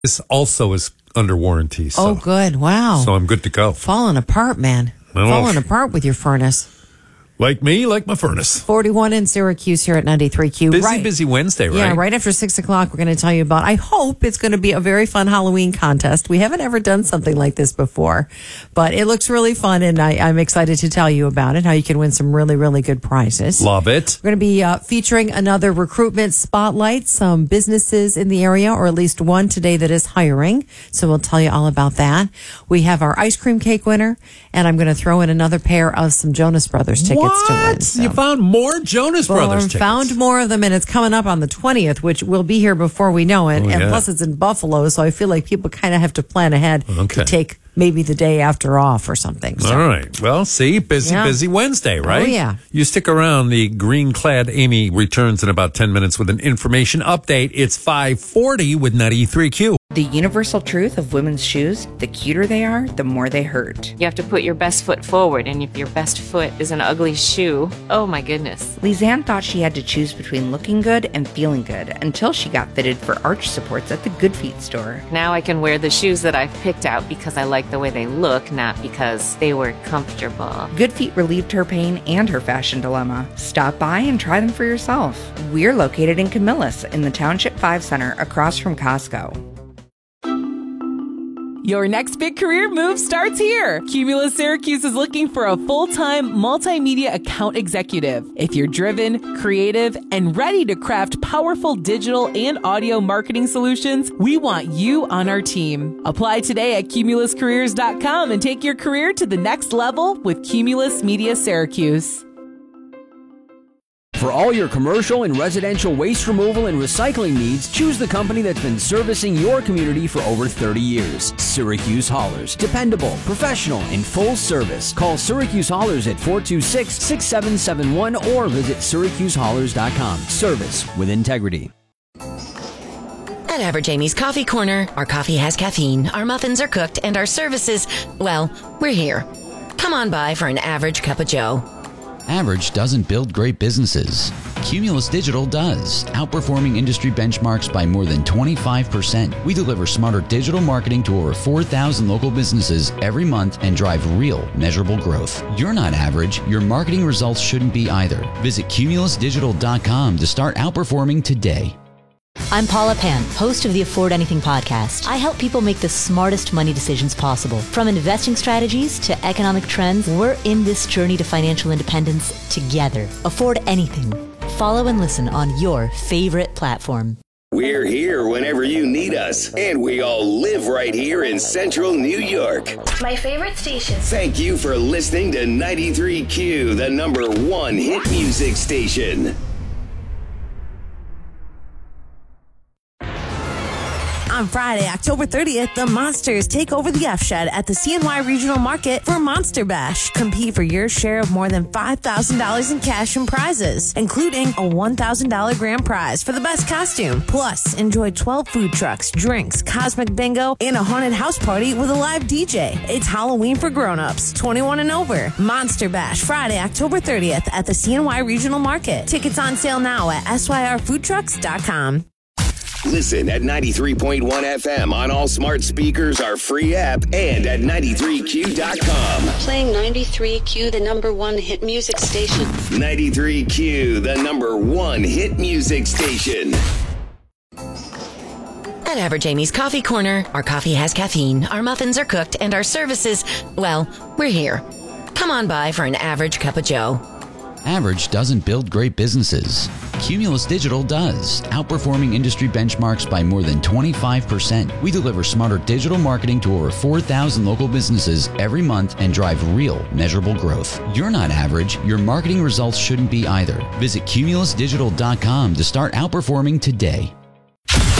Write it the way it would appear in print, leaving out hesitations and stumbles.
This also is under warranty. So. Oh, good. Wow. So I'm good to go. Falling apart, man. Well, Falling apart with your furnace. Like me, like my furnace. 41 in Syracuse here at 93Q. Busy Wednesday, right? Yeah, right after 6 o'clock, we're going to tell you about, I hope it's going to be a very fun Halloween contest. We haven't ever done something like this before, but it looks really fun, and I'm excited to tell you about it, how you can win some really, really good prizes. Love it. We're going to be featuring another recruitment spotlight, some businesses in the area, or at least one today that is hiring. So we'll tell you all about that. We have our ice cream cake winner, and I'm going to throw in another pair of some Jonas Brothers tickets. To win, so. You found more Jonas Brothers tickets? Found more of them, and it's coming up on the 20th, which will be here before we know it. And plus, it's in Buffalo, so I feel like people kind of have to plan ahead to take maybe the day after off or something. So. All right. Well, see, busy Wednesday, right? Oh, yeah. You stick around. The green-clad Amy returns in about 10 minutes with an information update. It's 5:40 with 93Q. The universal truth of women's shoes, the cuter they are, the more they hurt. You have to put your best foot forward, and if your best foot is an ugly shoe, oh my goodness. Lisanne thought she had to choose between looking good and feeling good until she got fitted for arch supports at the Good Feet store. Now I can wear the shoes that I've picked out because I like the way they look, not because they were comfortable. Good Feet relieved her pain and her fashion dilemma. Stop by and try them for yourself. We're located in Camillus in the Township 5 Center across from Costco. Your next big career move starts here. Cumulus Syracuse is looking for a full-time multimedia account executive. If you're driven, creative, and ready to craft powerful digital and audio marketing solutions, we want you on our team. Apply today at cumuluscareers.com and take your career to the next level with Cumulus Media Syracuse. For all your commercial and residential waste removal and recycling needs, choose the company that's been servicing your community for over 30 years. Syracuse Haulers. Dependable, professional, and full service. Call Syracuse Haulers at 426-6771 or visit syracusehaulers.com. Service with integrity. At Average Amy's Coffee Corner, our coffee has caffeine, our muffins are cooked, and our services, well, we're here. Come on by for an average cup of joe. Average doesn't build great businesses. Cumulus Digital does, outperforming industry benchmarks by more than 25%. We deliver smarter digital marketing to over 4,000 local businesses every month and drive real, measurable growth. You're not average. Your marketing results shouldn't be either. Visit cumulusdigital.com to start outperforming today. I'm Paula Pan, host of the Afford Anything podcast. I help people make the smartest money decisions possible. From investing strategies to economic trends, we're in this journey to financial independence together. Afford Anything. Follow and listen on your favorite platform. We're here whenever you need us, and we all live right here in central New York. My favorite station. Thank you for listening to 93Q, the #1 hit music station. On Friday, October 30th, the Monsters take over the F-Shed at the CNY Regional Market for Monster Bash. Compete for your share of more than $5,000 in cash and prizes, including a $1,000 grand prize for the best costume. Plus, enjoy 12 food trucks, drinks, cosmic bingo, and a haunted house party with a live DJ. It's Halloween for grown-ups, 21 and over. Monster Bash, Friday, October 30th at the CNY Regional Market. Tickets on sale now at syrfoodtrucks.com. Listen at 93.1 FM on all smart speakers, our free app, and at 93Q.com. Playing 93Q, the #1 hit music station. 93Q, the #1 hit music station. At Average Amy's Coffee Corner, our coffee has caffeine, our muffins are cooked, and our services, well, we're here. Come on by for an average cup of joe. Average doesn't build great businesses. Cumulus Digital does, outperforming industry benchmarks by more than 25%. We deliver smarter digital marketing to over 4,000 local businesses every month and drive real, measurable growth. You're not average. Your marketing results shouldn't be either. Visit cumulusdigital.com to start outperforming today.